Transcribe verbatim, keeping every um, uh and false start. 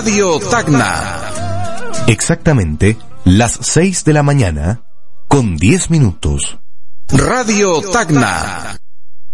Radio Tacna. Exactamente las seis de la mañana con diez minutos. Radio Tacna.